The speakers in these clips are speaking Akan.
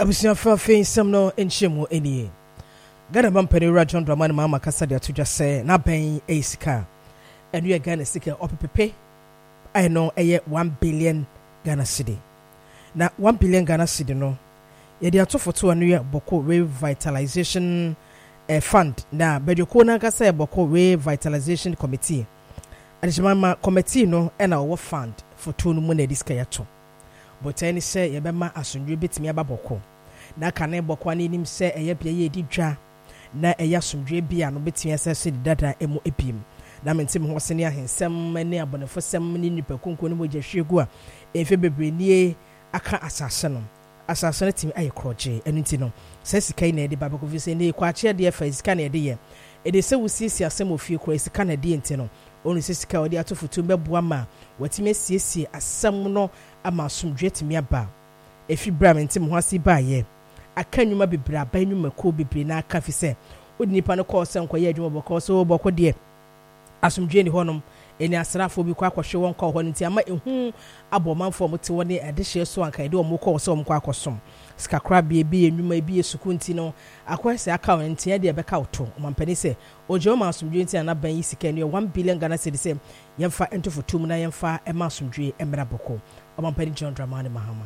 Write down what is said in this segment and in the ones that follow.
Abusia fa fe sam no enhyemu enie. Ghana Bampani Rajon Dramani Mama Kasa de to just say na ben e sika. And we are Ghana sika opepepe. I know 1 billion Ghana cedi. Na 1 billion Ghana cedi no. Ye de ato for 2 anu Boko Revitalization fund. Na bedeko na kasa Boko Revitalization committee. Adishima committee no e na wo fund for 2 no na diska yato. But any say ye bema asundwe betimi aba Boko. Na kane Boko ani nim say eye bia ye di dwa na eye asundwe bia no betimi asase di dada emu epim. Na mentim ho sene ahensem ne abonefosem ne nipa konko ne moja hwegu a efe bebre nie aka asase no. Asase no timi aye kroje enu nti no. Se sika na ede babako fi se ne kwa chia de fa sika na ede ye. Ede se wusisi asem ofie kro sika na de nti no. Onu se sika ode ato foto meboa ma watime siesie asem no ama asumdwe timi aba. Efi bra mentim ho ase ba ye. Aka nwuma bebre aba nwuma ko bebre na aka fi se odi nipa no ko se nkoye adwuma boko so boko de asumdwe ni honom eni asrafo bi kwa akwhwe won ko ho nti ama ehu abomanfo mote woni adehye so anka de omo ko so omko akosom sika krabia bi enwuma bi esuku nti no akwese aka nti ya de beka oto omampani se ojo ma asumdwe nti ana ban yi sika ni 1 billion Ghana cedi se yemfa entofo tum na yemfa ema asumdwe emra boko omampani John Dramani Mahama.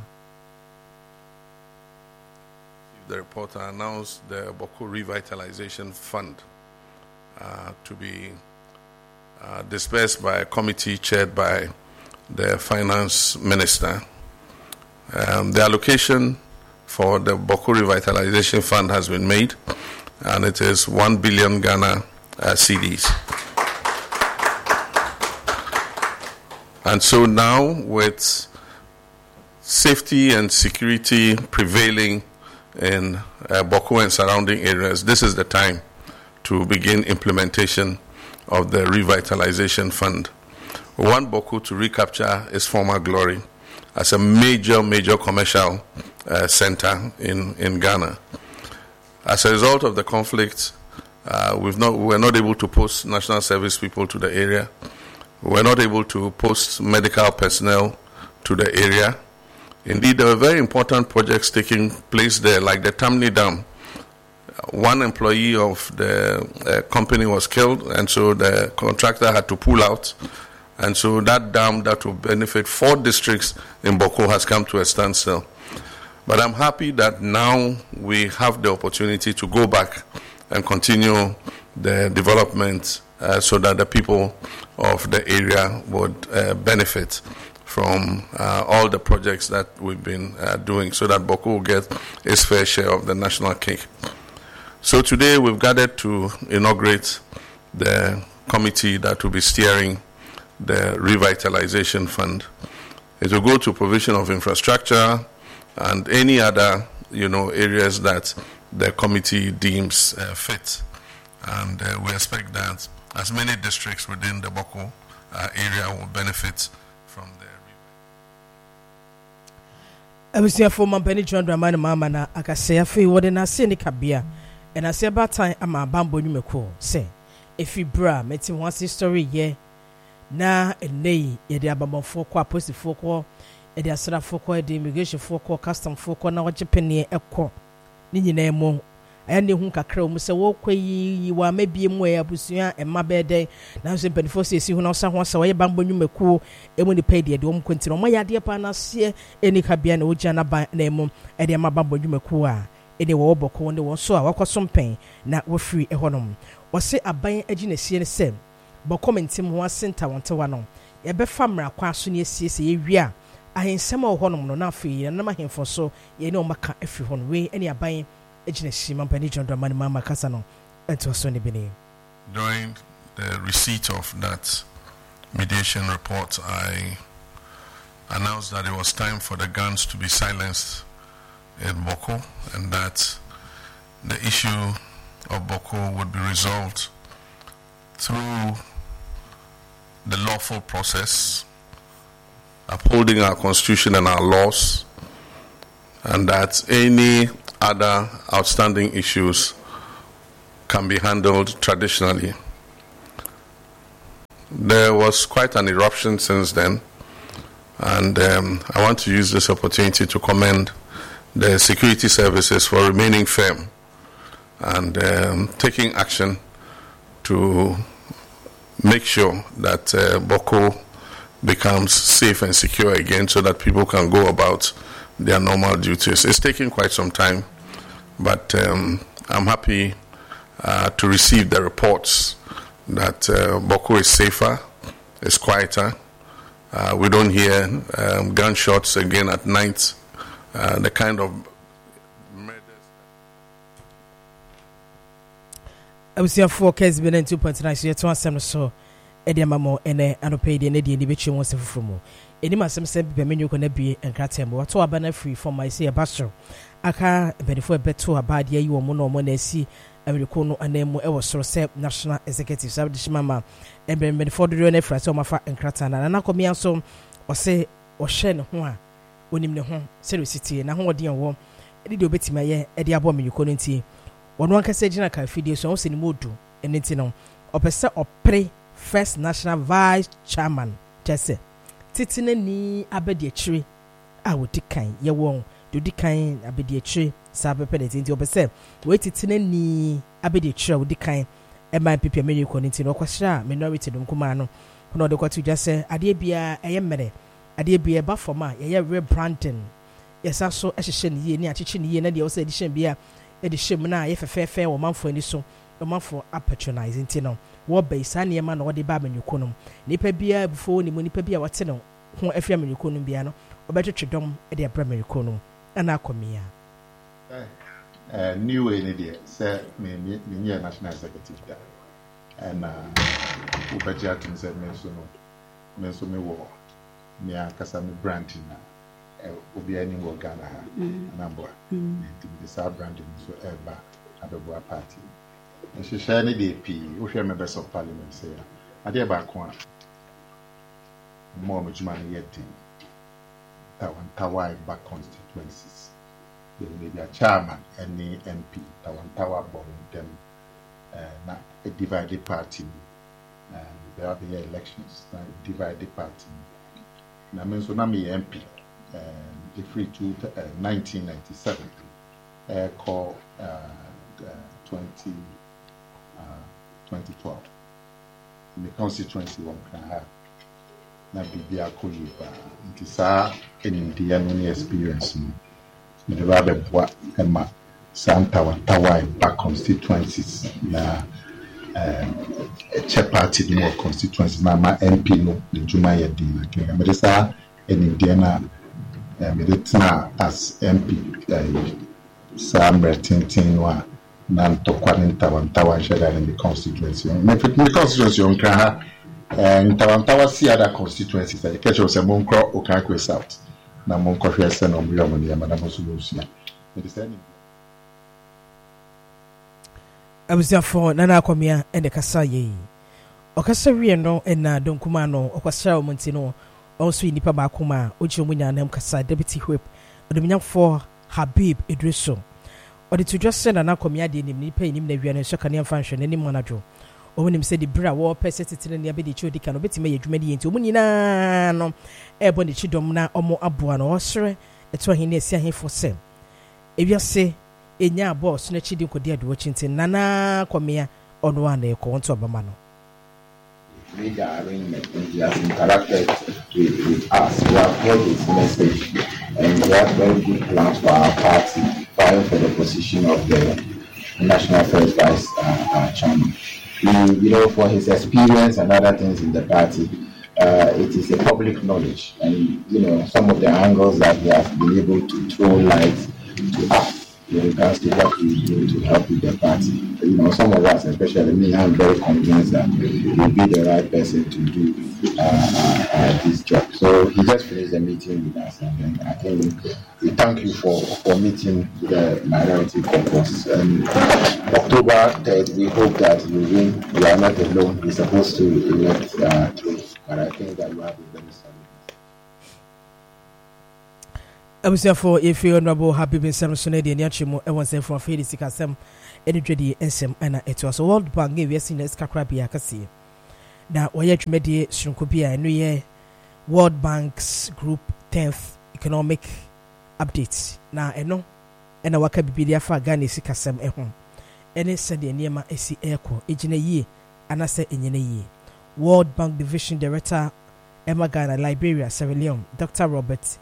The reporter announced the Boko Revitalization Fund to be dispersed by a committee chaired by the finance minister. The allocation for the Boko Revitalization Fund has been made, and it is 1 billion Ghana cedis. And so now, with safety and security prevailing in Boko and surrounding areas, this is the time to begin implementation of the Revitalization Fund. We want Boko to recapture its former glory as a major commercial center in Ghana. As a result of the conflict, we're not able to post national service people to the area. We're not able to post medical personnel to the area. Indeed, there were very important projects taking place there, like the Tamni Dam. One employee of the company was killed, and so the contractor had to pull out. And so that dam that will benefit 4 districts in Boko has come to a standstill. But I'm happy that now we have the opportunity to go back and continue the development so that the people of the area would benefit from all the projects that we've been doing, so that Boko will get its fair share of the national cake. So today we've gathered to inaugurate the committee that will be steering the Revitalization Fund. It will go to provision of infrastructure and any other areas that the committee deems fit. And we expect that as many districts within the Boko area will benefit from the Abusia for Mampani John Dramani Mama na akase afi wode na se ni kabia and ase ba time ama bambo nwumeko say efi bra meti ho ase story ye na enei ye de abamofo kwa posifo ko ye de asrafo ko de immigration fo ko custom fo ko na wajepene ekọ ni nyina emo aya ne hu kakra o mu se wo kwayi wa mabie mu ya abusua emma bede na so mpanifo se si hu na so ho se wo ye bambo nwumeko emu ni pay de om kwenti no mo ya de pa na se eni kabia na ogia na ban na emu e de ma bambo nwumeko a ene wo Boko ne wo so a wakosompen na wo free ehonom wo se aban agi na sie ne sem Boko mentim ho asenta wontewa no ye be famra kwa so ne siesie ye wi a ahensem a honom no na afi na mahemfo so ye ne o maka afi hono we ene aban agi na sie Mampani John Dramani Mama kasa no ento so ne bene. During the receipt of that mediation report, I announced that it was time for the guns to be silenced in Boko, and that the issue of Boko would be resolved through the lawful process, upholding our constitution and our laws, and that any other outstanding issues can be handled traditionally. There was quite an eruption since then, and I want to use this opportunity to commend the security services for remaining firm and taking action to make sure that Boko becomes safe and secure again so that people can go about their normal duties. It's taking quite some time, but I'm happy to receive the reports that Boko is safer, is quieter. We don't hear gunshots again at night. The kind of murders. I was here for case been 2.9 so yet one sem so ediamamo ene anope de ne de bechi won se fufumu eni masem se be menu ko na bie enkratem wo to aba na free from my say basro aka benefo beto aba de yi wo mo no mo na si ameriko no anemu e wo soro se national executive sabdi mama benefo do na fra se o mafa enkrata na komi so o se o hye ne ho a onim ne ho se city na ho de wo edi de obetima ye edi abo menyuko no ntie wono ankasa gina ka fidie so o se ni modu enti no opese opre first national vice chairman jesse titina ni abedi achire a wodi kan ye won dodi kan abedi achire sabe penalty nti opese we titina ni abedi achire wodi kan e man pipi menu ko nti no kwahira minority dum kuma no no de kwatu jesse ade bia eye mere ade bia ba forma ye rebranding yesa so ehye ne ye ni acheche ne ye na de o se edition bia edition na ye fefefe wo manfo ani so wo manfo patronize nti no wo be sane ma na wo de ba manyuko no nipa bia before ni mo nipa bia wate no ho afia manyuko no bia no obetwetwedom e de abra manyuko no ana akomia new way ni say me national executive da and obeji atum say me so me wo me akasa me brand na obi ani wo Ghana ha na boa the sub branding so eba abeboa party she share ni DP wo hwe members of parliament say ade ba ko a mo mjuma ni yeti Tawantawa back constituencies they may be a chairman and the MP Tawantawa born them na a divided party and there are the elections na divided party na me so na me MP the free to 1997 call 2012 in the constituency one can have na bibia koyiba nti saa endia no experience no the rather boa ema Tawantawa back constituencies na party no constituencies na ma MP no the juma ye din na ke me saa endia na medicina as MP Sam Tintin wa nan to Tawantawa share in the constituency. The constituency on Kaha and Tawantawa see other constituencies that catch us a Monkro or Kakwe South. Na Monko Fiesta no Muyamoni and Madame Solusia. Understanding? I was there for Nana Komia and the Kasaye. Okasari no and Donkumano, Okasao Montino. Also in Nipa Bakuma, Uchimunya Nam Kasa, Deputy Whip, or the Minyam for Habib Idriso. Or the to just send an acomia in him, pay him the Vian Shakanian function, any manager. Or when him said the bra war persisted in the Abedi Chodi can obey me Jumedi into Munina no Ebony Chidomna or more Abuano or Sir, it's why he needs him for same. If you say, in your boss, Netchidi could dear Washington, Nana Comia on one day, Conto Bamano. Media arrangement and he has interacted with us. We have heard his message and we have very good plans for our party vying for the position of the National First Vice Chairman. For his experience and other things in the party, it is a public knowledge and some of the angles that he has been able to throw light to us in regards to what we do to help with the party. Some of us, especially me, I'm very convinced that he will be the right person to do this job. So he just finished the meeting with us, and I think we thank you for meeting the minority caucus. October 3rd, we hope that you win. You are not alone. We're supposed to elect three, but I think that you have a very solid. I was therefore if you honorable happy been some sonade and yachimo and one from Fedi Sikasem any dready and some and it was a World Bank gave us in this Kakrabia Kasi. Now Wayach Media Shrunkubia and New Year World Bank's Group 10th Economic updates na eno ena waka bibidi afa Ghana sikasem ho ene sede niema esi eko ejina yie anase enyene yie. World Bank Division Director Emma Ghana, Liberia, Sierra Leone, Dr. Robert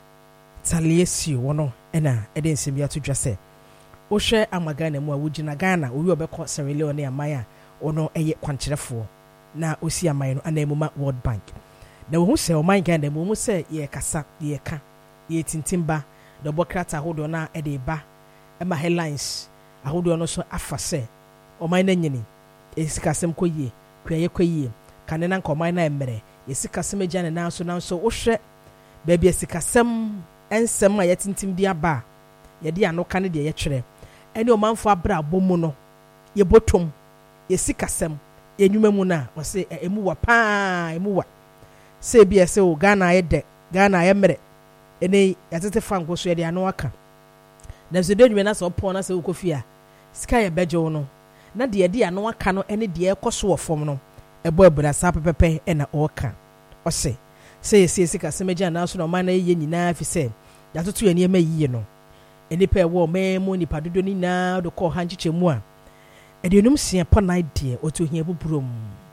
Taliesio wono ena eden sembia to dwase o hwe amagana mu a wugina Ghana owi obekọ Sierra Leone amaya ono eye kwankyerefo na osi amaye no anamuma World Bank na wo hu se o man Ghana mu se ye kasa ye ka ye tintimba do bokrata hodo na ede ba ema headlines ahodo no so afa se o man na nyini esikasem koyie kwaye koyie kanena nko man na emere esikasem agya na so wo hwe baabi esikasem ensem a yetintim dia ba ye dia no kan de ye twere ene o manfo abra abomu no ye botom ye sikasem ye nwuma mu na o se emu wa pa emu wa se bia se o Ghana ye de Ghana ye mere ene yatete fanko so ye dia no aka na so de nwuma na so pon na se okofia sika ye bejo no na de dia no aka no ene de ekoso wo fom no ebo ebura sa pepepe ena oka o se sikasem agya na so no man na ye nyina fi se yatoto ye niema yiye no enipa ewo memo nipa dodo ni na do ko hanchiche mu a edenum sia pa na de oto hia buburom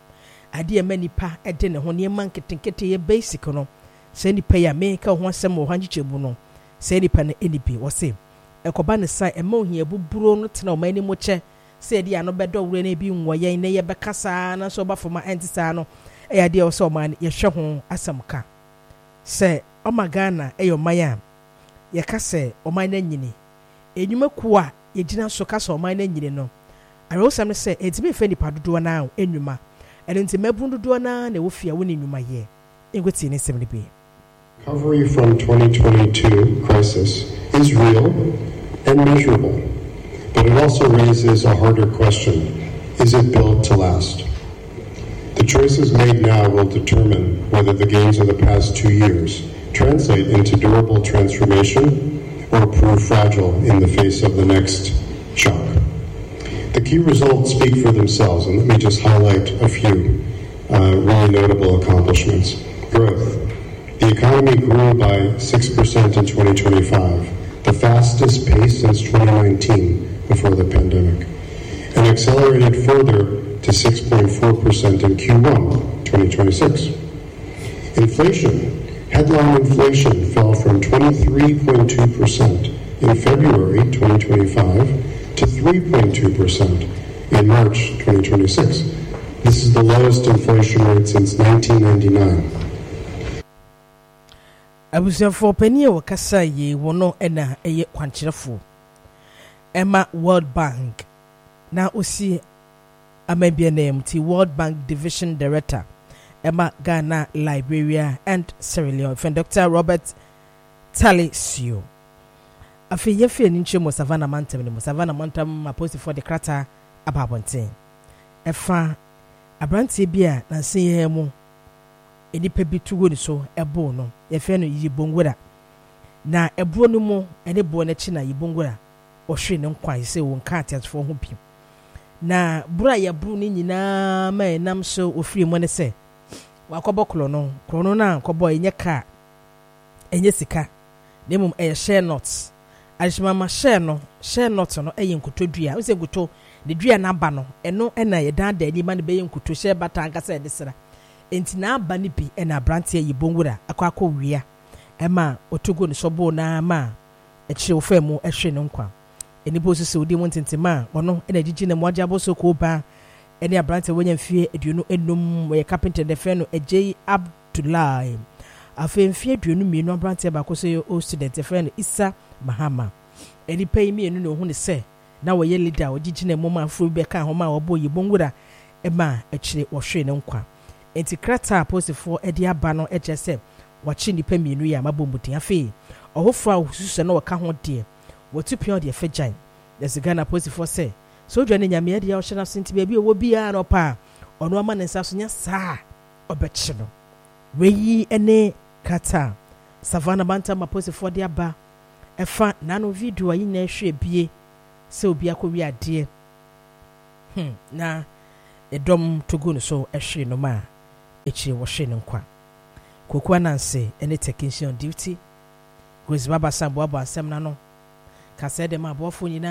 ade ema nipa ede ne ho niema nketenkete ye basic no se nipa ya me ka ho asem ho hanchiche mu no se nipa na enibi wo se ekoba ne sai ema hia buburo no tena o mani mo che se de ano bedo wure na bi nwoye na ye bekasa na so ba foma entisa no ya de o so man ye hwe ho asem ka se o magana eyo maya ye kase o man na nyini enwuma ku a ye gina so kase o man na nyini no arosam se etimi fe nipa dodo na enwuma enti mabun dodo na wo fia wo ni nwuma ye engweti ni sem bi. Recovery from 2022 crisis is real and measurable, but it also raises a harder question: is it built to last? The choices made now will determine whether the gains of the past 2 years translate into durable transformation or prove fragile in the face of the next shock. The key results speak for themselves, and let me just highlight a few really notable accomplishments. Growth. The economy grew by 6% in 2025, the fastest pace since 2019 before the pandemic, and accelerated further to 6.4% in Q1 2026. Inflation. Headline inflation fell from 23.2% in February 2025 to 3.2% in March 2026. This is the lowest inflation rate since 1999. Abusiafo panie wakasa ye wono ena eye kwankyerefo Emma World Bank na osi amabia name ti World Bank Division Director Emma Ghana, Liberia and Sierra Leone from Dr. Robert Taliesio. Afi yefi ni nchemo Savannah Mantam ni Savannah Mantam aposi for the krata ababonten efa abrantie bia na nsiye mu enipa bi tugo ni so ebo no yefe no yibongwera na ebo no mu ene bo na chi na yibongwera ohwe ne nkwan se won ka atiafo ho bi na bura ya bru ni nyina ma enam so ofiri mo ne se wakobo krono na kobo enye ka enye sika nemum share notes alishimama share not no eye nkotodua ose guto de dua na ba no eno ena ye dan da ni ma ne be nkuto share bata ankasa e desra enti na aba ni bi ena brantie yibongura akwa wia ema otogo ni sobo na ma echi ofemu ehwe ne nkwa eni bo sese odi mo ntentima ono ena gigi na mo agya bo so ko ba eni abrantie wonya mfie aduonu enum ye carpenter de fe no ejei Abdullahi afemfie aduonu mienu abrantie ba ko so o student fe no Isa Mahama eni pay mienu no hu ne se na wo ye leader o gigi na mo ma afro be ka ho ma wo bo yibongura ema echire wo hwe ne nkwa enti krata posifo edi aba no ejese wachi nipa mienu ya mabombutin afi ohofo a hususu na waka ho de wotupia de fejan the Ghana posifo se so dwa ne nyame de ya ohye na senti bia wo bia no pa ono ama ne nsa so nya saa obechi no weyi ene krata Savannah Mantam posifo de aba efa nano video ayi na hwe bie se obi akowi ade na edom togo no so ehwe no ma echi wo hwe no nkwa kokwa nanse ene technician duty Grace Baba Sambo Abba Semnano. Kasede ma bofu nyina